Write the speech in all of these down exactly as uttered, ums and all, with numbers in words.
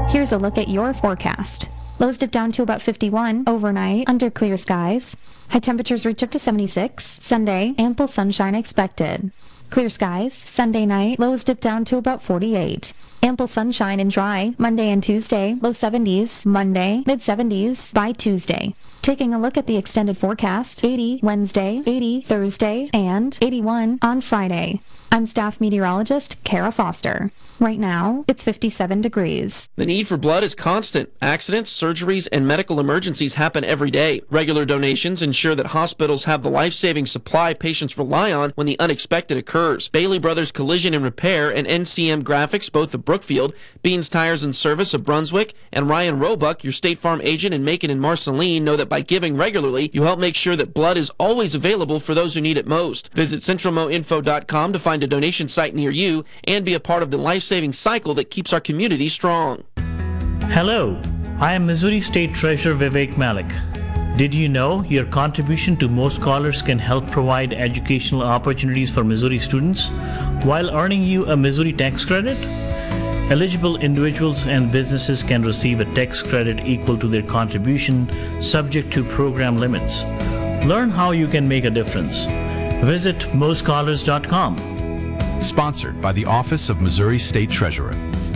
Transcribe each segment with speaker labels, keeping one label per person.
Speaker 1: Here's a look at your forecast. Lows dip down to about fifty-one overnight under clear skies. High temperatures reach up to seventy-six. Sunday, ample sunshine expected. Clear skies. Sunday night, lows dip down to about forty-eight. Ample sunshine and dry Monday and Tuesday, low seventies. Monday, mid seventies by Tuesday. Taking a look at the extended forecast, eighty Wednesday, eighty Thursday, and eighty-one on Friday. I'm staff meteorologist Kara Foster. Right now, it's fifty-seven degrees.
Speaker 2: The need for blood is constant. Accidents, surgeries, and medical emergencies happen every day. Regular donations ensure that hospitals have the life-saving supply patients rely on when the unexpected occurs. Bailey Brothers Collision and Repair and N C M Graphics, both of Brookfield, Beans Tires and Service of Brunswick, and Ryan Roebuck, your State Farm agent in Macon and Marceline, know that by giving regularly, you help make sure that blood is always available for those who need it most. Visit central mo info dot com to find a donation site near you and be a part of the life-saving cycle that keeps our community strong.
Speaker 3: Hello, I am Missouri State Treasurer Vivek Malik. Did you know your contribution to Mo Scholars can help provide educational opportunities for Missouri students while earning you a Missouri tax credit? Eligible individuals and businesses can receive a tax credit equal to their contribution, subject to program limits. Learn how you can make a difference. Visit mo scholars dot com.
Speaker 4: Sponsored by the Office of Missouri State Treasurer.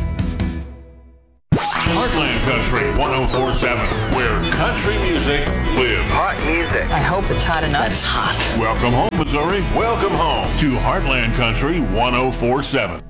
Speaker 5: Heartland Country one oh four point seven, where country music lives.
Speaker 6: Hot music.
Speaker 7: I hope it's hot enough.
Speaker 6: That is hot.
Speaker 5: Welcome home, Missouri. Welcome home to Heartland Country one oh four point seven.